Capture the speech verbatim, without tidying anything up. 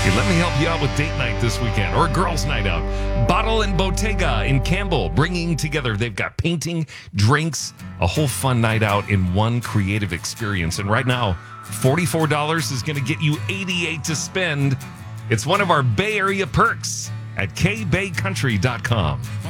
Hey, let me help you out with date night this weekend or a girls' night out. Bottle and Bottega in Campbell bringing together. They've got painting, drinks, a whole fun night out in one creative experience. And right now, forty-four dollars is going to get you eighty-eight dollars to spend. It's one of our Bay Area perks at k bay country dot com.